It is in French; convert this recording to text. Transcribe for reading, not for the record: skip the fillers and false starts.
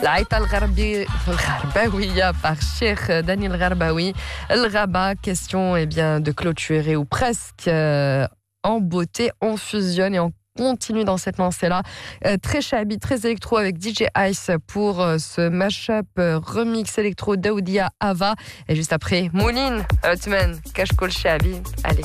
العيطة الغرباوية par Cheikh Daniel Gharbaoui. Le Rabat, question bien de clôturer ou presque en beauté. On fusionne et on continue dans cette lancée-là. Très chabi, très électro avec DJ Ice pour ce mashup remix électro d'Aoudia Ava. Et juste après, Moulin, Outman, Kashkol Chabi. Allez.